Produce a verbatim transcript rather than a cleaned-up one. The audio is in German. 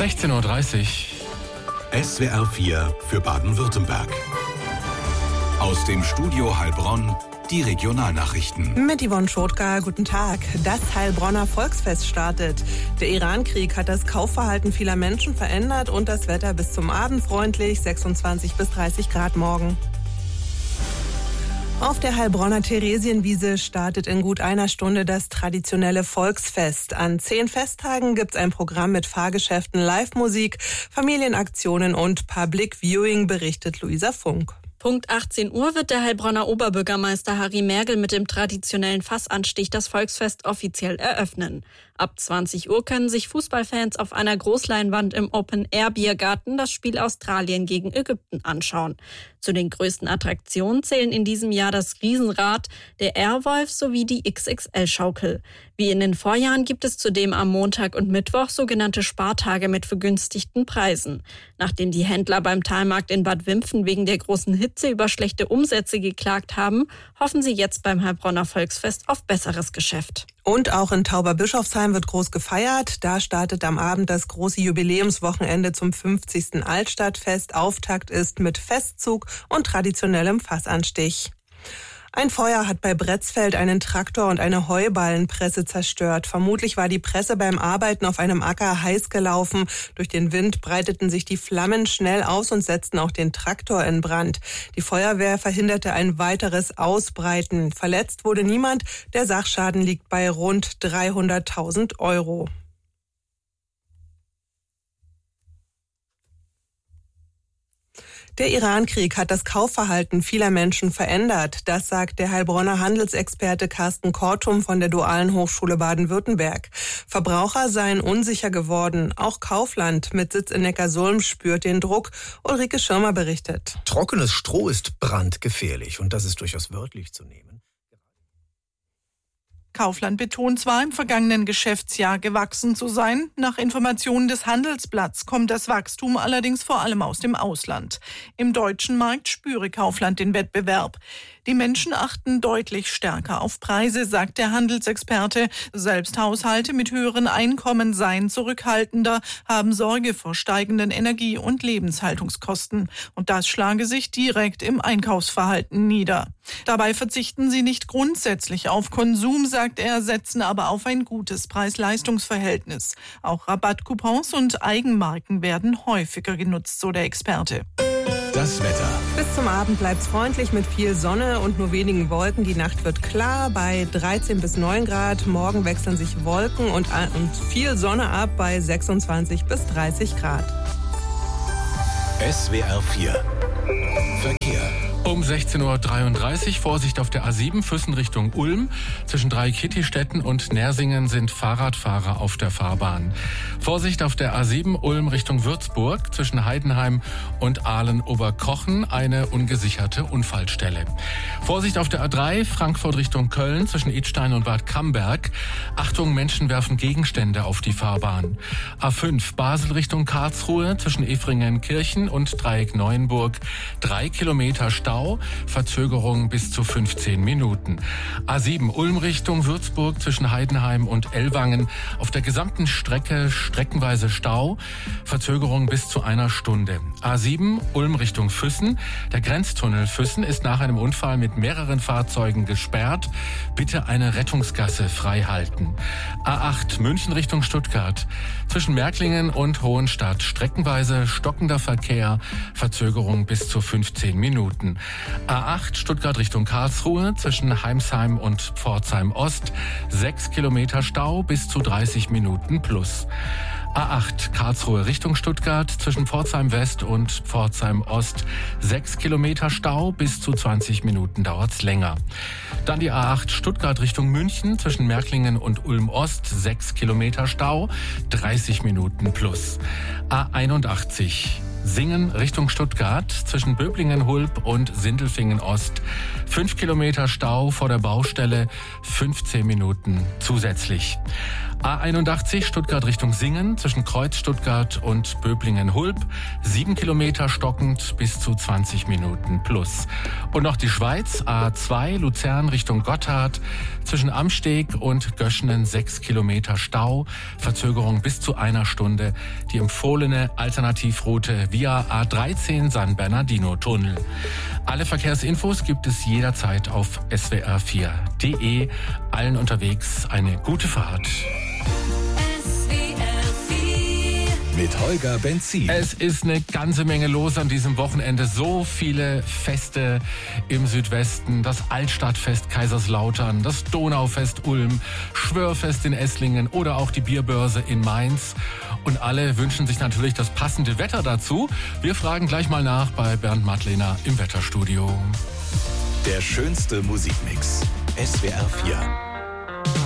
sechzehn Uhr dreißig. S W R vier für Baden-Württemberg. Aus dem Studio Heilbronn die Regionalnachrichten. Mit Yvonne Schotka, guten Tag. Das Heilbronner Volksfest startet. Der Irankrieg hat das Kaufverhalten vieler Menschen verändert und das Wetter bis zum Abend freundlich, sechsundzwanzig bis dreißig Grad morgen. Auf der Heilbronner Theresienwiese startet in gut einer Stunde das traditionelle Volksfest. An zehn Festtagen gibt's ein Programm mit Fahrgeschäften, Live-Musik, Familienaktionen und Public Viewing, berichtet Luisa Funk. Punkt achtzehn Uhr wird der Heilbronner Oberbürgermeister Harry Mergel mit dem traditionellen Fassanstich das Volksfest offiziell eröffnen. Ab zwanzig Uhr können sich Fußballfans auf einer Großleinwand im Open-Air-Biergarten das Spiel Australien gegen Ägypten anschauen. Zu den größten Attraktionen zählen in diesem Jahr das Riesenrad, der Airwolf sowie die X X L-Schaukel. Wie in den Vorjahren gibt es zudem am Montag und Mittwoch sogenannte Spartage mit vergünstigten Preisen. Nachdem die Händler beim Thalmarkt in Bad Wimpfen wegen der großen Hitze über schlechte Umsätze geklagt haben, hoffen sie jetzt beim Heilbronner Volksfest auf besseres Geschäft. Und auch in Tauberbischofsheim wird groß gefeiert. Da startet am Abend das große Jubiläumswochenende zum fünfzigsten Altstadtfest. Auftakt ist mit Festzug und traditionellem Fassanstich. Ein Feuer hat bei Bretzfeld einen Traktor und eine Heuballenpresse zerstört. Vermutlich war die Presse beim Arbeiten auf einem Acker heiß gelaufen. Durch den Wind breiteten sich die Flammen schnell aus und setzten auch den Traktor in Brand. Die Feuerwehr verhinderte ein weiteres Ausbreiten. Verletzt wurde niemand. Der Sachschaden liegt bei rund dreihunderttausend Euro. Der Irankrieg hat das Kaufverhalten vieler Menschen verändert. Das sagt der Heilbronner Handelsexperte Carsten Kortum von der Dualen Hochschule Baden-Württemberg. Verbraucher seien unsicher geworden. Auch Kaufland mit Sitz in Neckarsulm spürt den Druck. Ulrike Schirmer berichtet. Trockenes Stroh ist brandgefährlich und das ist durchaus wörtlich zu nehmen. Kaufland betont zwar, im vergangenen Geschäftsjahr gewachsen zu sein. Nach Informationen des Handelsblatts kommt das Wachstum allerdings vor allem aus dem Ausland. Im deutschen Markt spüre Kaufland den Wettbewerb. Die Menschen achten deutlich stärker auf Preise, sagt der Handelsexperte. Selbst Haushalte mit höheren Einkommen seien zurückhaltender, haben Sorge vor steigenden Energie- und Lebenshaltungskosten. Und das schlage sich direkt im Einkaufsverhalten nieder. Dabei verzichten sie nicht grundsätzlich auf Konsum, sagt er, setzen aber auf ein gutes Preis-Leistungs-Verhältnis. Auch Rabattcoupons und Eigenmarken werden häufiger genutzt, so der Experte. Das Wetter. Bis zum Abend bleibt's freundlich mit viel Sonne und nur wenigen Wolken. Die Nacht wird klar bei dreizehn bis neun Grad. Morgen wechseln sich Wolken und, und viel Sonne ab bei sechsundzwanzig bis dreißig Grad. S W R vier. Verkehr. Um sechzehn Uhr dreiunddreißig, Vorsicht auf der A sieben, Füssen Richtung Ulm. Zwischen Drei-Kitty-Städten und Nersingen sind Fahrradfahrer auf der Fahrbahn. Vorsicht auf der A sieben, Ulm Richtung Würzburg. Zwischen Heidenheim und Aalen-Oberkochen eine ungesicherte Unfallstelle. Vorsicht auf der A drei, Frankfurt Richtung Köln. Zwischen Idstein und Bad Camberg. Achtung, Menschen werfen Gegenstände auf die Fahrbahn. A fünf, Basel Richtung Karlsruhe. Zwischen Efringen-Kirchen und Dreieck Neuenburg. Drei Kilometer Stau. Verzögerung bis zu fünfzehn Minuten. A sieben Ulm Richtung Würzburg zwischen Heidenheim und Ellwangen. Auf der gesamten Strecke streckenweise Stau. Verzögerung bis zu einer Stunde. A sieben Ulm Richtung Füssen. Der Grenztunnel Füssen ist nach einem Unfall mit mehreren Fahrzeugen gesperrt. Bitte eine Rettungsgasse frei halten. A acht München Richtung Stuttgart. Zwischen Märklingen und Hohenstadt streckenweise stockender Verkehr. Verzögerung bis zu fünfzehn Minuten. A acht Stuttgart Richtung Karlsruhe zwischen Heimsheim und Pforzheim Ost. Sechs Kilometer Stau bis zu dreißig Minuten plus. A acht Karlsruhe Richtung Stuttgart zwischen Pforzheim West und Pforzheim Ost. Sechs Kilometer Stau bis zu zwanzig Minuten dauert's länger. Dann die A acht Stuttgart Richtung München zwischen Märklingen und Ulm Ost. Sechs Kilometer Stau, dreißig Minuten plus. A einundachtzig Singen Richtung Stuttgart zwischen Böblingen-Hulb und Sindelfingen-Ost. Fünf Kilometer Stau vor der Baustelle, fünfzehn Minuten zusätzlich. A einundachtzig Stuttgart Richtung Singen zwischen Kreuz Stuttgart und Böblingen-Hulb. Sieben Kilometer stockend bis zu zwanzig Minuten plus. Und noch die Schweiz. A zwei Luzern Richtung Gotthard zwischen Amsteg und Göschenen sechs Kilometer Stau. Verzögerung bis zu einer Stunde. Die empfohlene Alternativroute via A dreizehn San Bernardino-Tunnel. Alle Verkehrsinfos gibt es jederzeit auf S W R vier punkt de. Allen unterwegs eine gute Fahrt. Mit Holger Benzin. Es ist eine ganze Menge los an diesem Wochenende. So viele Feste im Südwesten. Das Altstadtfest Kaiserslautern, das Donaufest Ulm, Schwörfest in Esslingen oder auch die Bierbörse in Mainz. Und alle wünschen sich natürlich das passende Wetter dazu. Wir fragen gleich mal nach bei Bernd Madlener im Wetterstudio. Der schönste Musikmix. S W R vier.